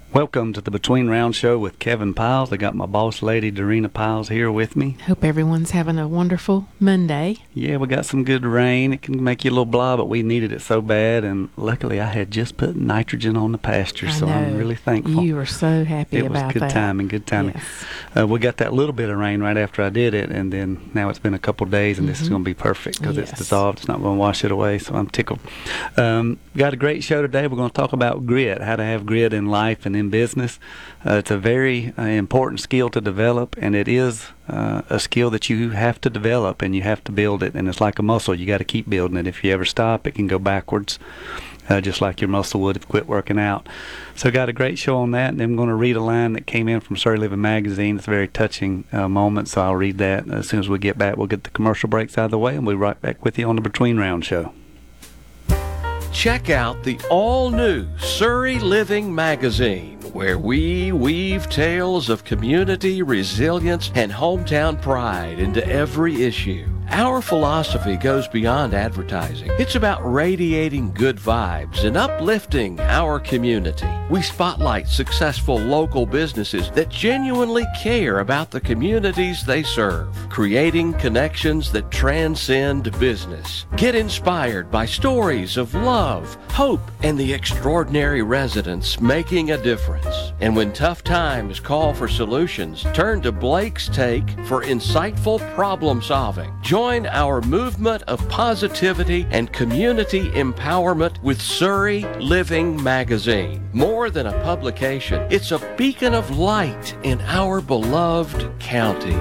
Welcome to the Between Round Show with Kevin Piles. I got my boss lady, Darina Piles, here with me. Hope everyone's having a wonderful Monday. Yeah, we got some good rain. It can make you a little blah, but we needed it so bad. And luckily, I had just put nitrogen on the pasture, so I'm really thankful. You were so happy about that. It was good timing. Yes. We got that little bit of rain right after I did it, and then now it's been a couple days, and this is going to be perfect because it's dissolved. It's not going to wash it away, so I'm tickled. We got a great show today. We're going to talk about grit, how to have grit in life and in business. It's a very important skill to develop, and it is a skill that you have to develop, and you have to build it, and it's like a muscle. You got to keep building it. If you ever stop, it can go backwards, just like your muscle would if you quit working out. So got a great show on that, and I'm going to read a line that came in from Surrey Living Magazine. It's a very touching moment, so I'll read that. As soon as we get back, we'll get the commercial breaks out of the way, and we'll be right back with you on the Between Round Show. Check out the all-new Surrey Living Magazine, where we weave tales of community resilience and hometown pride into every issue. Our philosophy goes beyond advertising. It's about radiating good vibes and uplifting our community. We spotlight successful local businesses that genuinely care about the communities they serve, creating connections that transcend business. Get inspired by stories of love, hope, and the extraordinary residents making a difference. And when tough times call for solutions, turn to Blake's Take for insightful problem solving. Join our movement of positivity and community empowerment with Surrey Living Magazine. More than a publication, it's a beacon of light in our beloved county.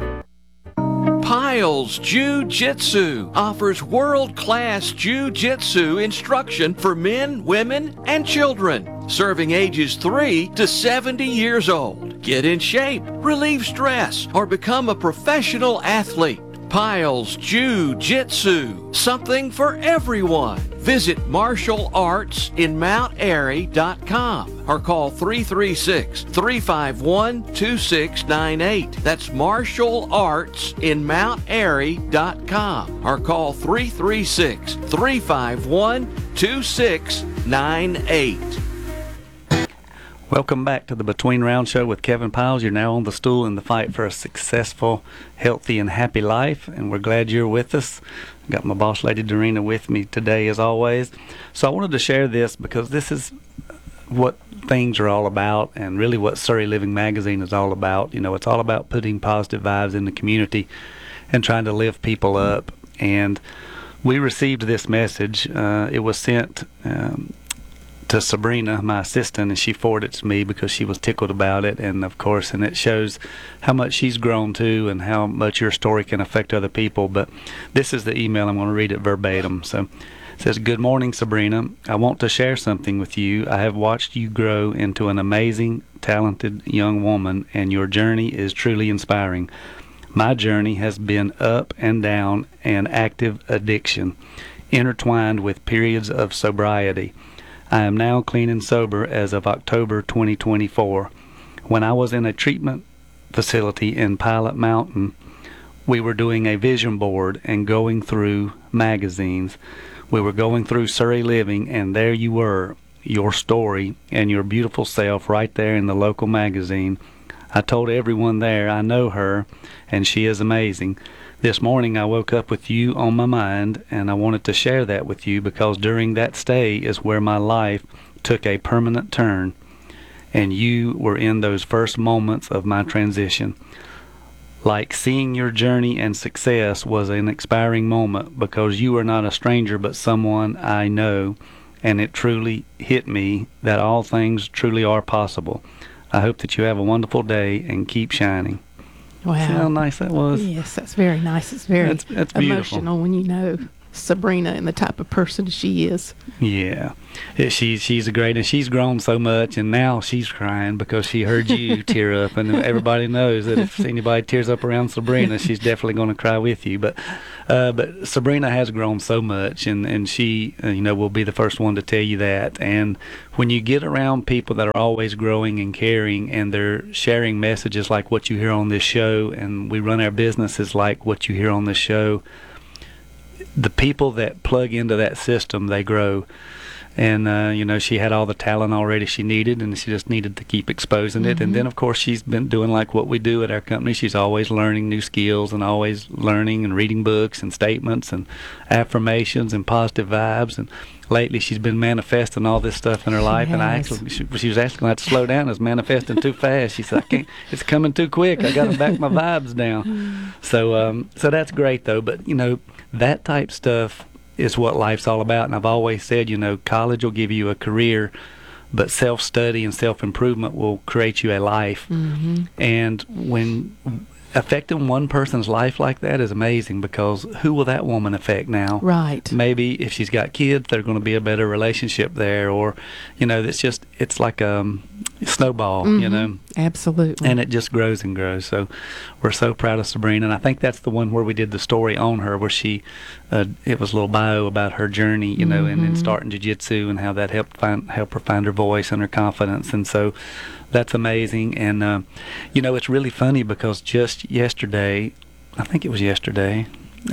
Piles Jiu-Jitsu offers world-class Jiu-Jitsu instruction for men, women, and children, serving ages 3 to 70 years old. Get in shape, relieve stress, or become a professional athlete. Piles Jiu-Jitsu, something for everyone. Visit marshallartsinmountairy.com or call 336-351-2698. That's marshallartsinmountairy.com or call 336-351-2698. Welcome back to the Between Round Show with Kevin Piles. You're now on the stool in the fight for a successful, healthy, and happy life, and we're glad you're with us. Got my boss lady Darina with me today as always. So I wanted to share this because this is what things are all about, and really what Surrey Living Magazine is all about. You know, it's all about putting positive vibes in the community and trying to lift people up. And we received this message. It was sent to Sabrina, my assistant, and she forwarded it to me because she was tickled about it, and of course, and it shows how much she's grown too and how much your story can affect other people. But this is the email. I'm going to read it verbatim. So it says, "Good morning, Sabrina. I want to share something with you. I have watched you grow into an amazing, talented young woman, and your journey is truly inspiring. My journey has been up and down and active addiction, intertwined with periods of sobriety. I am now clean and sober as of October 2024. When I was in a treatment facility in Pilot Mountain, we were doing a vision board and going through magazines. We were going through Surrey Living, and there you were, your story and your beautiful self right there in the local magazine. I told everyone there I know her, and she is amazing. This morning I woke up with you on my mind, and I wanted to share that with you because during that stay is where my life took a permanent turn, and you were in those first moments of my transition. Like seeing your journey and success was an inspiring moment because you are not a stranger but someone I know, and it truly hit me that all things truly are possible. I hope that you have a wonderful day and keep shining." Wow. See how nice that was? Yes, that's very nice. It's very that's emotional when you know Sabrina and the type of person she is. Yeah. She's a great, and she's grown so much, and now she's crying because she heard you tear up, and everybody knows that if anybody tears up around Sabrina, she's definitely going to cry with you. But Sabrina has grown so much, and she will be the first one to tell you that. And when you get around people that are always growing and caring, and they're sharing messages like what you hear on this show, and we run our businesses like what you hear on this show, the people that plug into that system, they grow. And, she had all the talent already she needed, and she just needed to keep exposing it. And then, of course, she's been doing like what we do at our company. She's always learning new skills and always learning and reading books and statements and affirmations and positive vibes. And lately she's been manifesting all this stuff in her life. And she was actually going to have to slow down. It's manifesting too fast. She said, I can't, it's coming too quick. I got to back my vibes down. So that's great, though. But, that type stuff is what life's all about. And I've always said, college will give you a career, but self-study and self-improvement will create you a life. And when affecting one person's life like that is amazing, because who will that woman affect now? Right. Maybe if she's got kids, there's going to be a better relationship there, or, it's like a snowball, Absolutely. and it just grows and grows. So we're so proud of Sabrina, and I think that's the one where we did the story on her, where she, it was a little bio about her journey, and in starting jiu-jitsu and how that helped her find her voice and her confidence. And so that's amazing. And it's really funny because just yesterday, I think it was yesterday,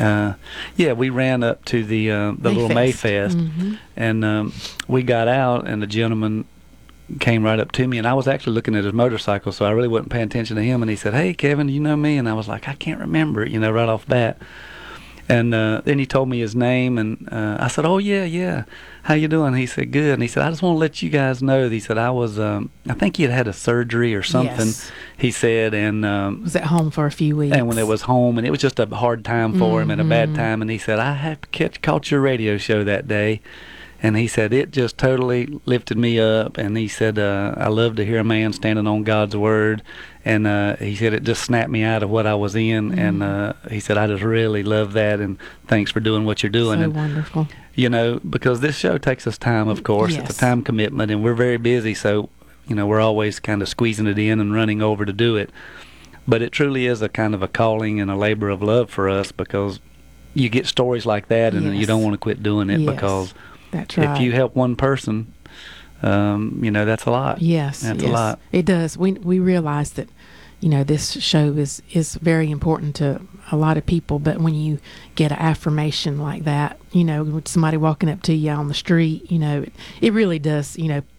we ran up to the little Mayfest, and we got out, and the gentleman came right up to me, and I was actually looking at his motorcycle, so I really wasn't paying attention to him. And he said, "Hey, Kevin, do you know me?" And I was like, "I can't remember it," right off bat. And then he told me his name, and I said, "Oh, yeah, how you doing?" He said, "Good." And he said, "I just want to let you guys know," he said, "I was, I think he had a surgery or something," he said, and was at home for a few weeks. And when it was home, and it was just a hard time for him and a bad time, and he said, "I have caught your radio show that day." And he said, it just totally lifted me up. And he said, I love to hear a man standing on God's word. And he said, it just snapped me out of what I was in. And he said, I just really love that. And thanks for doing what you're doing. So and, wonderful. Because this show takes us time, of course. Yes. It's a time commitment. And we're very busy. So, we're always kind of squeezing it in and running over to do it. But it truly is a kind of a calling and a labor of love for us, because you get stories like that, and you don't want to quit doing it, because that's right. If you help one person, that's a lot. Yes, that's a lot. It does. We realize that, this show is very important to a lot of people. But when you get an affirmation like that, with somebody walking up to you on the street, it really does.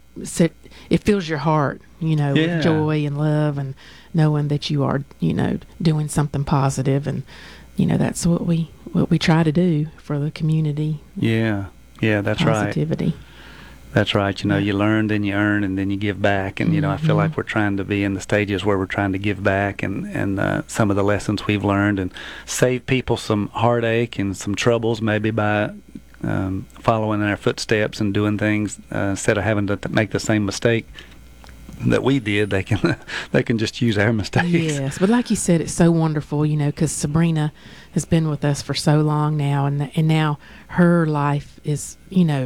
It fills your heart, with joy and love, and knowing that you are, doing something positive, and that's what we try to do for the community. Yeah, that's Positivity. right. That's right. You learn, then you earn, and then you give back. And, I feel like we're trying to be in the stages where we're trying to give back, and some of the lessons we've learned, and save people some heartache and some troubles, maybe by following in our footsteps and doing things instead of having to make the same mistake that we did. They can just use our mistakes. Yes, but like you said, it's so wonderful, because Sabrina has been with us for so long now, and now her life is,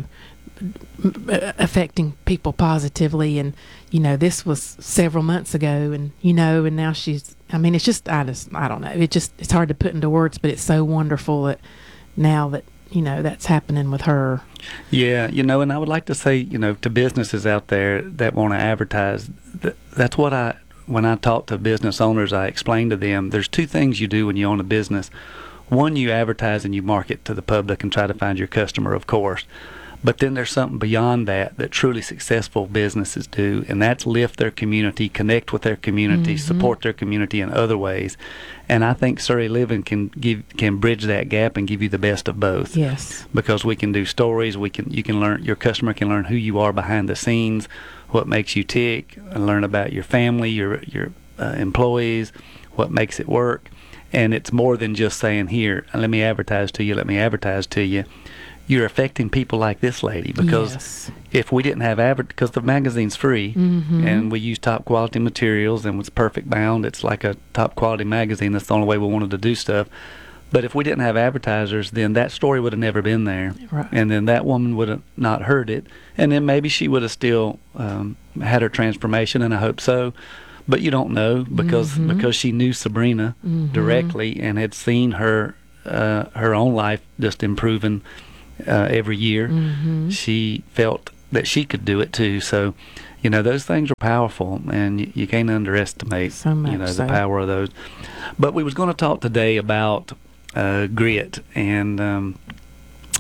affecting people positively, and this was several months ago, and and now she's, it's just, I don't know, it's hard to put into words, but it's so wonderful that now that that's happening with her. Yeah, and I would like to say, to businesses out there that want to advertise, that's what when I talk to business owners, I explain to them, there's two things you do when you own a business. One, you advertise and you market to the public and try to find your customer, of course. But then there's something beyond that truly successful businesses do, and that's lift their community, connect with their community, support their community in other ways. And I think Surrey Living can bridge that gap and give you the best of both. Yes. Because we can do stories, you can learn, your customer can learn who you are behind the scenes, what makes you tick, and learn about your family, your employees, what makes it work. And it's more than just saying, here, let me advertise to you. You're affecting people like this lady, because if we didn't have because the magazine's free, and we use top quality materials, and it's perfect bound, it's like a top quality magazine. That's the only way we wanted to do stuff. But if we didn't have advertisers, then that story would have never been there, and then that woman would have not heard it, and then maybe she would have still had her transformation, and I hope so. But you don't know, because she knew Sabrina directly and had seen her own life just improving every year. She felt that she could do it too. So, those things are powerful, and you can't underestimate the power of those. But we was going to talk today about grit, and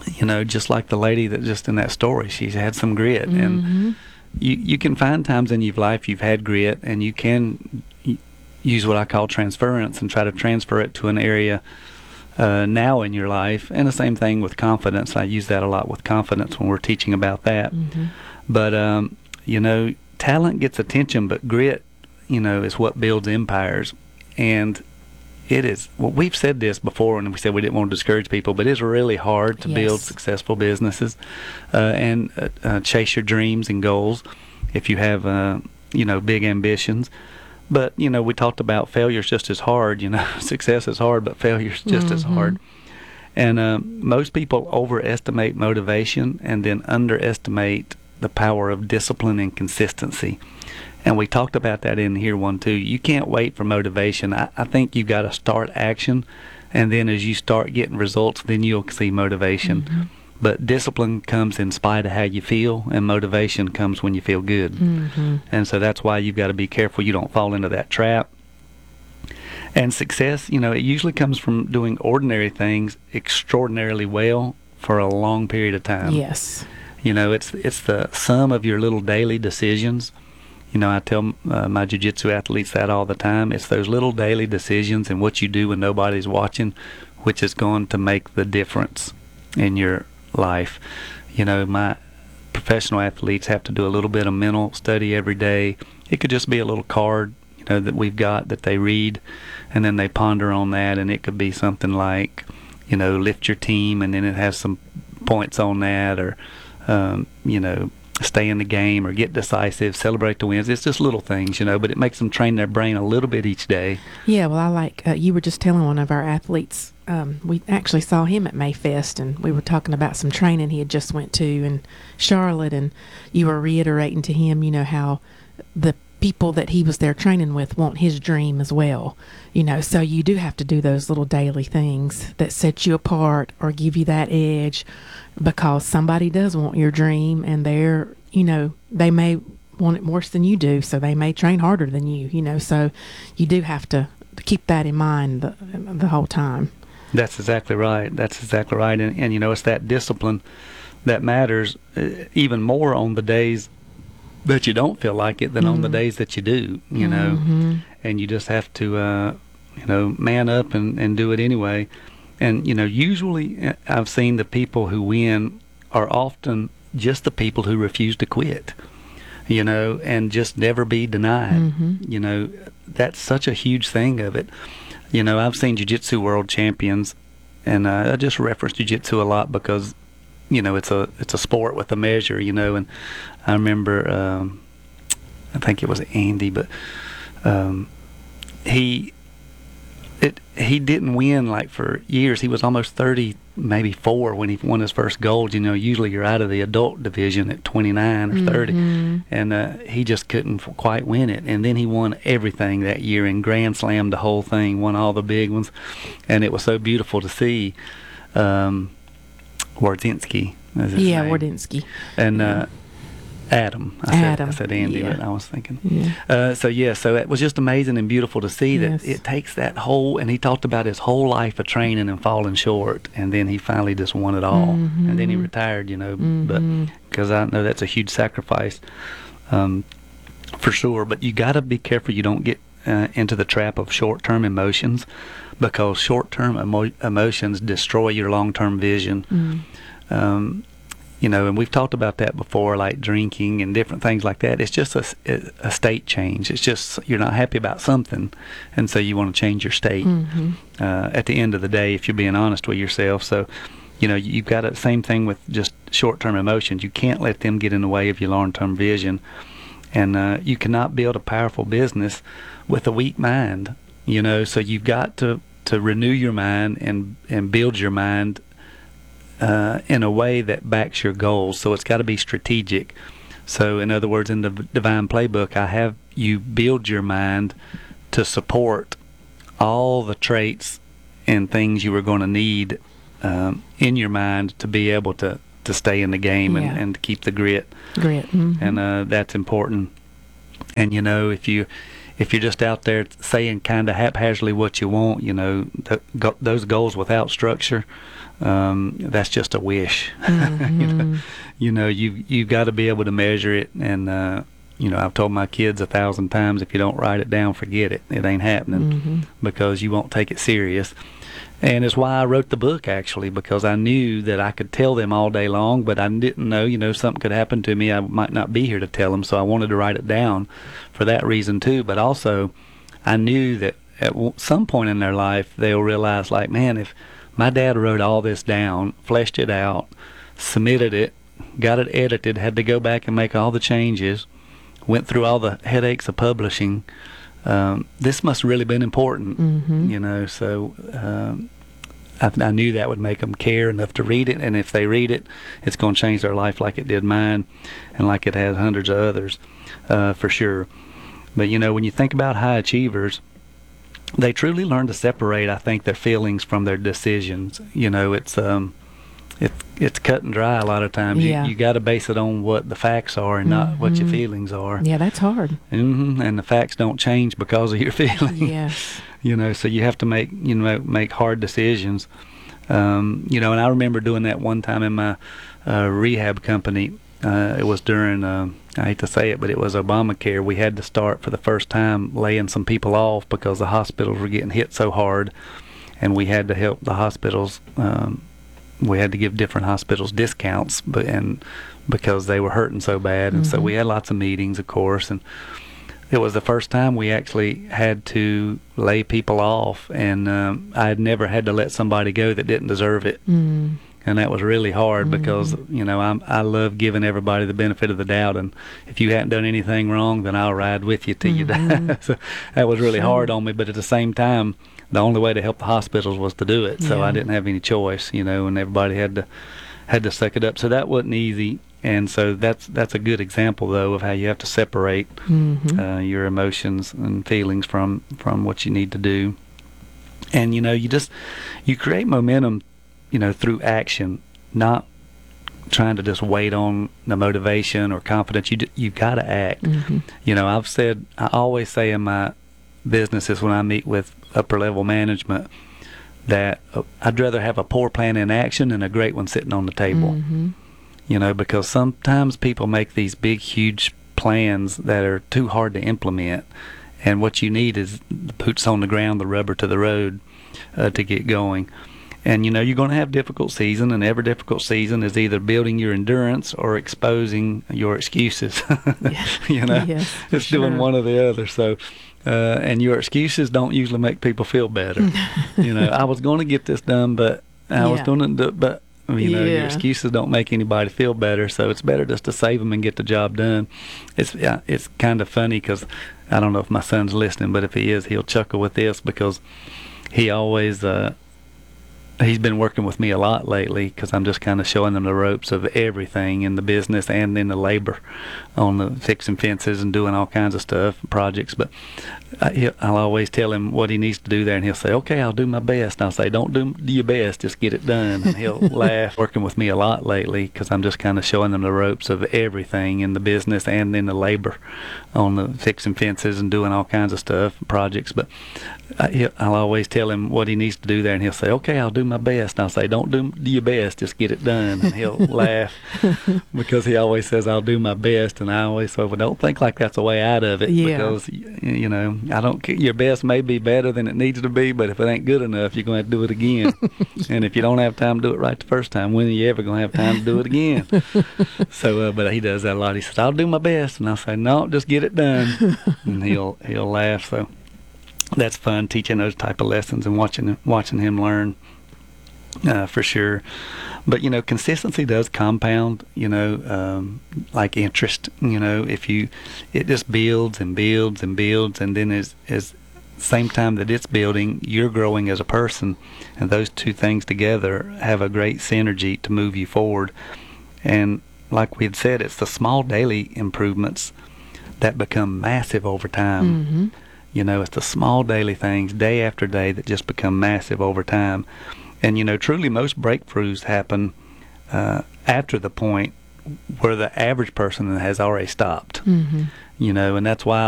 you know, just like the lady that just in that story, she's had some grit. And you can find times in your life you've had grit, and you can use what I call transference and try to transfer it to an area now in your life. And the same thing with confidence. I use that a lot with confidence when we're teaching about that. But you know, talent gets attention, but grit, you know, is what builds empires. And it is, well, we've said this before, and we said we didn't want to discourage people, but it's really hard to build successful businesses and chase your dreams and goals if you have, you know, big ambitions. But, you know, we talked about failure's just as hard. You know, success is hard, but failure's just as hard. And most people overestimate motivation and then underestimate the power of discipline and consistency. And we talked about that in here one too. You can't wait for motivation. I think you've got to start action, and then as you start getting results, then you'll see motivation. But discipline comes in spite of how you feel, and motivation comes when you feel good. And so that's why you've got to be careful you don't fall into that trap. And success, you know, it usually comes from doing ordinary things extraordinarily well for a long period of time. Yes. You know, it's the sum of your little daily decisions. You know, I tell my jiu-jitsu athletes that all the time. It's those little daily decisions and what you do when nobody's watching, which is going to make the difference in your life. You know, my professional athletes have to do a little bit of mental study every day. It could just be a little card, you know, that we've got that they read, and then they ponder on that, and it could be something like, you know, lift your team, and then it has some points on that, or, you know, stay in the game, or get decisive, celebrate the wins. It's just little things, you know, but it makes them train their brain a little bit each day. Yeah, well, I like, you were just telling one of our athletes, we actually saw him at Mayfest, and we were talking about some training he had just went to in Charlotte, and you were reiterating to him, you know, how the people that he was there training with want his dream as well, you know, so you do have to do those little daily things that set you apart or give you that edge, because somebody does want your dream, and they're, you know, they may want it worse than you do, so they may train harder than you know, so you do have to keep that in mind the whole time. That's exactly right. That's exactly right. And you know, it's that discipline that matters even more on the days that you don't feel like it than on the days that you do, you know. And you just have to, you know, man up and do it anyway. And, you know, usually I've seen the people who win are often just the people who refuse to quit, you know, and just never be denied. You know, that's such a huge thing of it. You know, I've seen jiu-jitsu world champions, and I just reference jiu-jitsu a lot because, you know, it's a sport with a measure, you know. And I remember, I think it was Andy, but he didn't win like for years. He was almost 30, maybe 4 when he won his first gold. You know, usually you're out of the adult division at 29 or 30, and he just couldn't quite win it. And then he won everything that year and grand slammed the whole thing, won all the big ones, and it was so beautiful to see. Wardzinski, is his name. Wardzinski, and Adam. I said Andy, but I was thinking. So it was just amazing and beautiful to see that it takes that whole, and he talked about his whole life of training and falling short, and then he finally just won it all. And then he retired, you know, but because I know that's a huge sacrifice, for sure. But you got to be careful you don't get into the trap of short-term emotions, because short-term emotions destroy your long-term vision. You know, and we've talked about that before, like drinking and different things like that. It's just a state change. It's just you're not happy about something, and so you want to change your state at the end of the day, if you're being honest with yourself. So, you know, you've got the same thing with just short-term emotions. You can't let them get in the way of your long-term vision. And you cannot build a powerful business with a weak mind, you know. So you've got to renew your mind and build your mind in a way that backs your goals. So it's got to be strategic. So in other words, in the Divine Playbook, I have you build your mind to support all the traits and things you are going to need in your mind to be able to stay in the game and to keep the grit. And that's important. And you know, if if you're just out there saying kind of haphazardly what you want, those goals without structure, that's just a wish. Mm-hmm. You've got to be able to measure it, and I've told my kids 1,000 times, if you don't write it down, forget it. It ain't happening, Mm-hmm. because you won't take it serious. And it's why I wrote the book, actually, because I knew that I could tell them all day long, but I didn't know, something could happen to me. I might not be here to tell them, so I wanted to write it down for that reason too. But also, I knew that at some point in their life, they'll realize, like, man, if my dad wrote all this down, fleshed it out, submitted it, got it edited, had to go back and make all the changes, went through all the headaches of publishing, this must really been important, Mm-hmm. So I knew that would make them care enough to read it, and if they read it, it's going to change their life like it did mine, and like it has hundreds of others, for sure. But when you think about high achievers, they truly learn to separate, I think, their feelings from their decisions. It's cut and dry a lot of times. Yeah. You got to base it on what the facts are and not what your feelings are. Yeah, that's hard. And the facts don't change because of your feelings. Yes. So you have to make hard decisions. And I remember doing that one time in my rehab company. It was during, I hate to say it, but it was Obamacare. We had to start for the first time laying some people off because the hospitals were getting hit so hard, and we had to help the hospitals. We had to give different hospitals discounts, because they were hurting so bad, and so we had lots of meetings, of course, and it was the first time we actually had to lay people off, and I had never had to let somebody go that didn't deserve it. Mm. And that was really hard because, I love giving everybody the benefit of the doubt, and if you hadn't done anything wrong, then I'll ride with you till you die. So that was really hard on me, but at the same time, the only way to help the hospitals was to do it, so I didn't have any choice, and everybody had to suck it up. So that wasn't easy, and so that's a good example, though, of how you have to separate your emotions and feelings from what you need to do. And you create momentum, through action, not trying to just wait on the motivation or confidence. You've got to act. I always say in my businesses when I meet with upper level management that I'd rather have a poor plan in action than a great one sitting on the table. Because sometimes people make these big, huge plans that are too hard to implement, and what you need is the boots on the ground, the rubber to the road, to get going. And you're going to have difficult season, and every difficult season is either building your endurance or exposing your excuses. Yes, it's doing one or the other. So and your excuses don't usually make people feel better. I was going to get this done, but I was going to do it, but your excuses don't make anybody feel better, so it's better just to save them and get the job done. It's kind of funny because I don't know if my son's listening, but if he is, he'll chuckle with this because he always he's been working with me a lot lately because I'm just kind of showing him the ropes of everything in the business and in the labor, on the fixing fences and doing all kinds of stuff, projects. But I'll always tell him what he needs to do there, and he'll say, okay, I'll do my best. And I'll say, don't do your best, just get it done. And he'll laugh. Working with me a lot lately because I'm just kind of showing him the ropes of everything in the business and in the labor, on the fixing fences and doing all kinds of stuff, projects. But I'll always tell him what he needs to do there, and he'll say, okay, I'll do my best. And I'll say, don't do your best, just get it done. And he'll laugh because he always says, I'll do my best. And I always say, well, don't think like that's a way out of it, because, I don't care. Your best may be better than it needs to be, but if it ain't good enough, you're going to have to do it again. And if you don't have time to do it right the first time, when are you ever going to have time to do it again? So, but he does that a lot. He says, I'll do my best. And I'll say, no, just get it done. And he'll laugh. So that's fun, teaching those type of lessons and watching him learn, for sure. But consistency does compound, like interest. If it just builds and builds and builds, and then as same time that it's building, you're growing as a person, and those two things together have a great synergy to move you forward. And like we had said, it's the small daily improvements that become massive over time. It's the small daily things, day after day, that just become massive over time. And truly most breakthroughs happen after the point where the average person has already stopped. And that's why